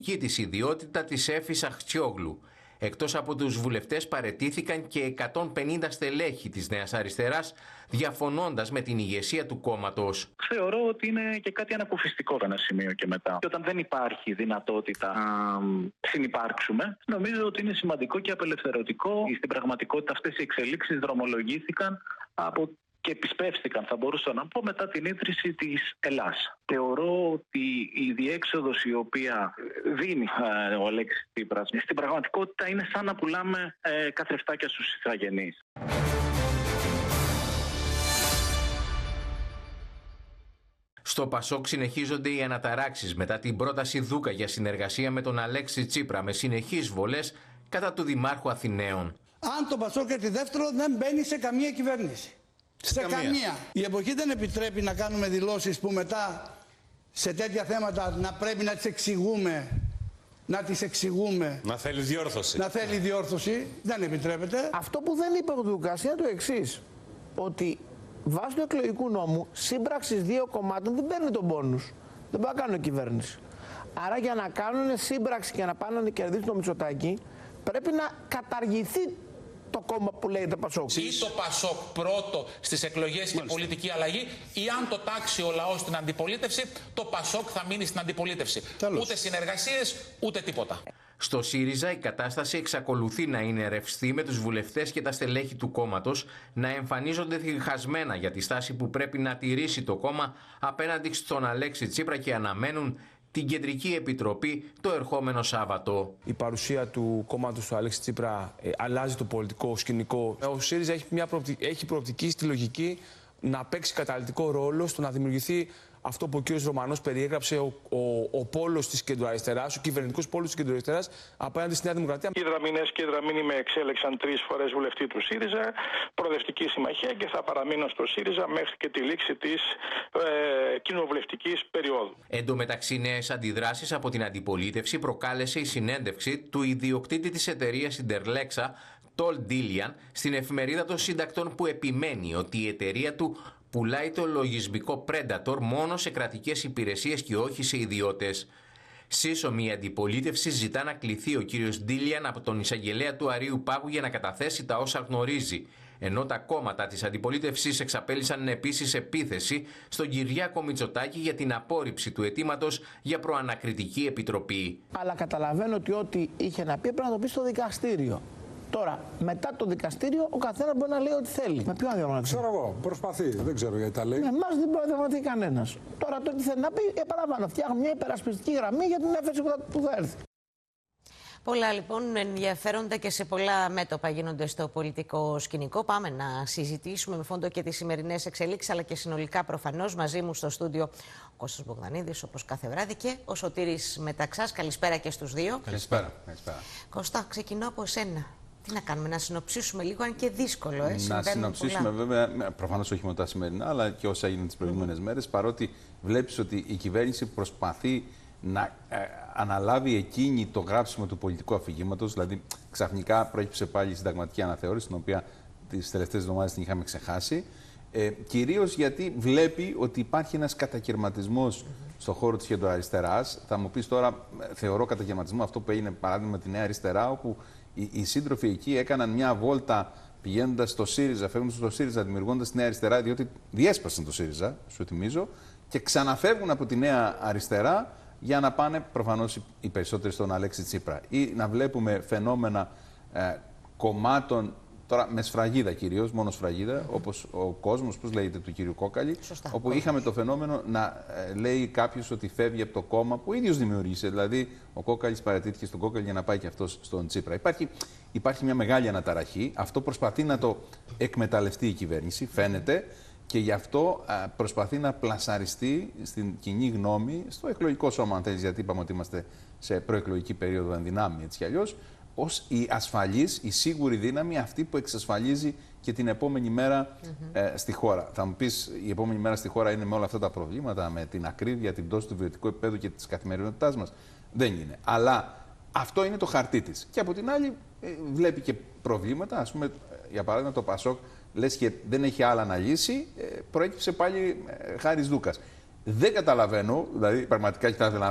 Της ιδιότητα της Έφης Αχτσιόγλου. Εκτός από τους βουλευτές παραιτήθηκαν και 150 στελέχη της Νέας Αριστεράς, διαφωνώντας με την ηγεσία του κόμματος. Θεωρώ ότι είναι και κάτι αναποφευκτικό από ένα σημείο και μετά. Και όταν δεν υπάρχει δυνατότητα να συνυπάρξουμε, νομίζω ότι είναι σημαντικό και απελευθερωτικό. Στην πραγματικότητα αυτές οι εξελίξεις δρομολογήθηκαν και επισπεύστηκαν, θα μπορούσα να πω, μετά την ίδρυση της Ελλάς. Θεωρώ ότι η διέξοδος η οποία δίνει ο Αλέξης Τσίπρας στην πραγματικότητα είναι σαν να πουλάμε καθρεφτάκια στους ηθαγενείς. Στο Πασόκ συνεχίζονται οι αναταράξεις μετά την πρόταση Δούκα για συνεργασία με τον Αλέξη Τσίπρα, με συνεχείς βολές κατά του Δημάρχου Αθηναίων. Αν το Πασόκ έρθει δεύτερο, δεν μπαίνει σε καμία κυβέρνηση. Σε καμία. Η εποχή δεν επιτρέπει να κάνουμε δηλώσεις που μετά σε τέτοια θέματα να πρέπει να τις εξηγούμε. Να θέλει διόρθωση. Να θέλει διόρθωση. Δεν επιτρέπεται. Αυτό που δεν είπε ο Δούκας είναι το εξής. Ότι βάσει του εκλογικού νόμου, σύμπραξης δύο κομμάτων δεν παίρνει τον πόνους. Δεν μπορεί να κάνουν κυβέρνηση. Άρα για να κάνουν σύμπραξη και να πάνε να κερδίσουν το Μητσοτάκη, πρέπει να καταργηθεί το κόμμα που λέγεται Πασόκ. Ή το Πασόκ πρώτο στις εκλογές και πολιτική αλλαγή, ή αν το τάξει ο λαός στην αντιπολίτευση, το Πασόκ θα μείνει στην αντιπολίτευση. Τέλος. Ούτε συνεργασίες, ούτε τίποτα. Στο ΣΥΡΙΖΑ η κατάσταση εξακολουθεί να είναι ρευστή, με τους βουλευτές και τα στελέχη του κόμματος να εμφανίζονται διχασμένα για τη στάση που πρέπει να τηρήσει το κόμμα απέναντι στον Αλέξη Τσίπρα και αναμένουν την Κεντρική Επιτροπή το ερχόμενο Σάββατο. Η παρουσία του κόμματος του Αλέξη Τσίπρα αλλάζει το πολιτικό σκηνικό. Ο ΣΥΡΙΖΑ έχει προοπτική στη λογική να παίξει καταλυτικό ρόλο στο να δημιουργηθεί αυτό που ο κ. Ρωμανός περιέγραψε, ο πόλος της κεντροαριστεράς, ο κυβερνητικός πόλος της κεντροαριστεράς απέναντι στη Νέα Δημοκρατία. Οι Δραμηνές και οι Δραμήνοι με εξέλεξαν 3 φορές βουλευτή του ΣΥΡΙΖΑ, προοδευτική συμμαχία, και θα παραμείνω στο ΣΥΡΙΖΑ μέχρι και τη λήξη της κοινοβουλευτικής περίοδου. Εν τω μεταξύ, νέες αντιδράσεις από την αντιπολίτευση προκάλεσε η συνέντευξη του ιδιοκτήτη της εταιρείας Ιντερλέξα, Τολ Ντίλιαν, στην εφημερίδα των Συντακτών, που επιμένει ότι η εταιρεία του πουλάει το λογισμικό Predator μόνο σε κρατικές υπηρεσίες και όχι σε ιδιώτες. Σύσσωμη η αντιπολίτευση ζητά να κληθεί ο κύριος Ντίλιαν από τον εισαγγελέα του Αρείου Πάγου για να καταθέσει τα όσα γνωρίζει, ενώ τα κόμματα της αντιπολίτευσης εξαπέλυσαν επίσης επίθεση στον Κυριάκο Μητσοτάκη για την απόρριψη του αιτήματος για προανακριτική επιτροπή. Αλλά καταλαβαίνω ότι ό,τι είχε να πει πρέπει να το πει στο δικαστήριο. Τώρα, μετά το δικαστήριο, ο καθένας μπορεί να λέει ό,τι θέλει. Με ποιον διαπραγματευτεί? Ξέρω εγώ, προσπαθεί, δεν ξέρω γιατί τα λέει. Με εμάς δεν μπορεί να διαπραγματευτεί κανένας. Τώρα το τι θέλει να πει, επαναλαμβάνω, φτιάχνουμε μια υπερασπιστική γραμμή για την έφεση που θα έρθει. Πολλά λοιπόν ενδιαφέροντα και σε πολλά μέτωπα γίνονται στο πολιτικό σκηνικό. Πάμε να συζητήσουμε με φόντο και τις σημερινές εξελίξεις, αλλά και συνολικά προφανώς. Μαζί μου στο στούντιο ο Κώστας Μπογδανίδης, όπως κάθε βράδυ, και ο Σωτήρης Μεταξάς. Καλησπέρα και στους δύο. Καλησπέρα. Κώστα, ξεκινώ από εσένα. Τι να κάνουμε, να συνοψίσουμε λίγο, αν και δύσκολο, Να συνοψίσουμε βέβαια, προφανώς όχι μόνο τα σημερινά, αλλά και όσα έγιναν τις προηγούμενες μέρες, παρότι βλέπεις ότι η κυβέρνηση προσπαθεί να αναλάβει εκείνη το γράψιμο του πολιτικού αφηγήματος. Δηλαδή, ξαφνικά προέκυψε πάλι η συνταγματική αναθεώρηση, την οποία τις τελευταίες εβδομάδες την είχαμε ξεχάσει. Κυρίως γιατί βλέπει ότι υπάρχει ένας κατακαιρματισμός στον χώρο της κεντροαριστεράς. Θα μου πεις τώρα, θεωρώ κατακαιρματισμό αυτό που έγινε παράδειγμα με τη Νέα Αριστερά, όπου οι σύντροφοι εκεί έκαναν μια βόλτα πηγαίνοντας στο ΣΥΡΙΖΑ, φεύγοντας στο ΣΥΡΙΖΑ, δημιουργώντας τη Νέα Αριστερά, διότι διέσπασαν το ΣΥΡΙΖΑ, σου θυμίζω, και ξαναφεύγουν από τη Νέα Αριστερά για να πάνε προφανώς οι περισσότεροι στον Αλέξη Τσίπρα. Ή να βλέπουμε φαινόμενα κομμάτων, τώρα με σφραγίδα κυρίως, μόνο σφραγίδα, όπως ο κόσμος, πώς λέγεται, του κύριου Κόκαλη, Σωστά, όπου είχαμε το φαινόμενο να λέει κάποιος ότι φεύγει από το κόμμα που ίδιος δημιούργησε. Δηλαδή, ο Κόκαλης παραιτήθηκε στον Κόκαλη για να πάει και αυτός στον Τσίπρα. Υπάρχει μια μεγάλη αναταραχή. Αυτό προσπαθεί να το εκμεταλλευτεί η κυβέρνηση, φαίνεται, και γι' αυτό προσπαθεί να πλασαριστεί στην κοινή γνώμη, στο εκλογικό σώμα, αν θέλεις, γιατί είπαμε ότι είμαστε σε προεκλογική περίοδο ενδυνάμει, έτσι κι αλλιώς, ως η ασφαλής, η σίγουρη δύναμη, αυτή που εξασφαλίζει και την επόμενη μέρα στη χώρα. Θα μου πεις, η επόμενη μέρα στη χώρα είναι με όλα αυτά τα προβλήματα, με την ακρίβεια, την πτώση του βιωτικού επίπεδου και της καθημερινότητάς μας? Δεν είναι. Αλλά αυτό είναι το χαρτί της. Και από την άλλη βλέπει και προβλήματα. Ας πούμε, για παράδειγμα, το Πασόκ, λες και δεν έχει άλλα να λύσει, προέκυψε πάλι Χάρης Δούκας. Δεν καταλαβαίνω, δηλαδή πραγματικά, και θα ήθελα